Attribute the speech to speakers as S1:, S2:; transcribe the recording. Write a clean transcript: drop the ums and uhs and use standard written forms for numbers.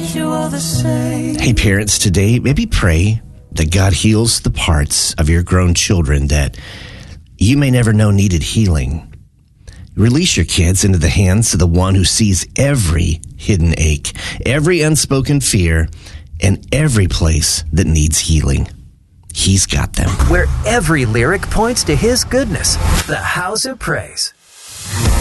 S1: you are the same.
S2: Hey, parents, today, maybe pray that God heals the parts of your grown children that you may never know needed healing. Release your kids into the hands of the one who sees every hidden ache, every unspoken fear, and every place that needs healing. He's got them.
S3: Where every lyric points to his goodness. The House of Praise.